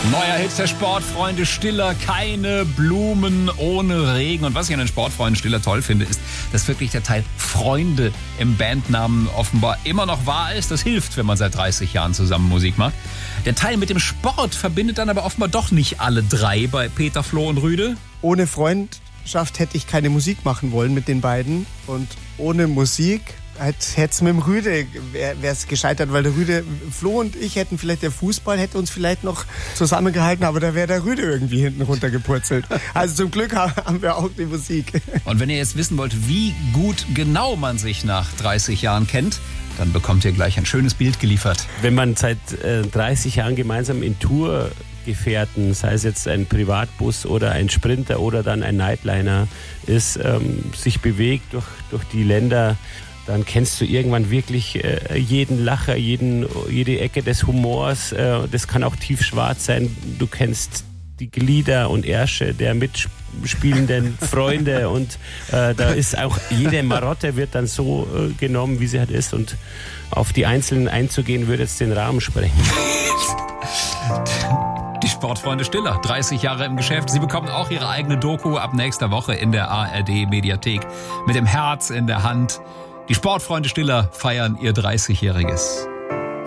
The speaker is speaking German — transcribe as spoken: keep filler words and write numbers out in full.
Neuer Hit der Sportfreunde Stiller, keine Blumen ohne Regen. Und was ich an den Sportfreunden Stiller toll finde, ist, dass wirklich der Teil Freunde im Bandnamen offenbar immer noch wahr ist. Das hilft, wenn man seit dreißig Jahren zusammen Musik macht. Der Teil mit dem Sport verbindet dann aber offenbar doch nicht alle drei bei Peter, Flo und Rüde. Ohne Freundschaft hätte ich keine Musik machen wollen mit den beiden. Und ohne Musik hätte es mit dem Rüde wäre es gescheitert, weil der Rüde, Flo und ich hätten vielleicht, der Fußball hätte uns vielleicht noch zusammengehalten, aber da wäre der Rüde irgendwie hinten runtergepurzelt. Also zum Glück haben wir auch die Musik. Und wenn ihr jetzt wissen wollt, wie gut genau man sich nach dreißig Jahren kennt, dann bekommt ihr gleich ein schönes Bild geliefert. Wenn man seit äh, dreißig Jahren gemeinsam in Tourgefährten, sei es jetzt ein Privatbus oder ein Sprinter oder dann ein Nightliner ist, ähm, sich bewegt durch, durch die Länder, dann kennst du irgendwann wirklich äh, jeden Lacher, jeden, jede Ecke des Humors. Äh, das kann auch tiefschwarz sein. Du kennst die Glieder und Ärsche der mitspielenden Freunde und äh, da ist auch jede Marotte wird dann so äh, genommen, wie sie halt ist, und auf die Einzelnen einzugehen, würde jetzt den Rahmen sprengen. Die Sportfreunde Stiller, dreißig Jahre im Geschäft. Sie bekommen auch ihre eigene Doku ab nächster Woche in der A R D-Mediathek. Mit dem Herz in der Hand. Die Sportfreunde Stiller feiern ihr dreißigjähriges.